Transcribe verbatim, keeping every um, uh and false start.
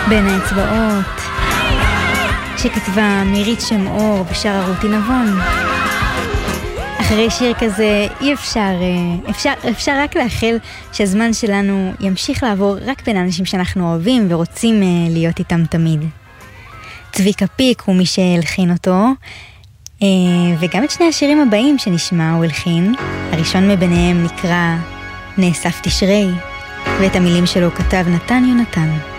בין האצבעות, שכתבה מירית שמאור ושרה רותי נבון. אחרי שיר כזה אי אפשר, אפשר, אפשר רק לאחל שהזמן שלנו ימשיך לעבור רק בין האנשים שאנחנו אוהבים ורוצים להיות איתם תמיד. צביקה פיק הוא מי שהלחין אותו, וגם את שני השירים הבאים שנשמע הוא הלחין. הראשון מביניהם נקרא נאסף תשרי, ואת המילים שלו כתב נתן יונתן.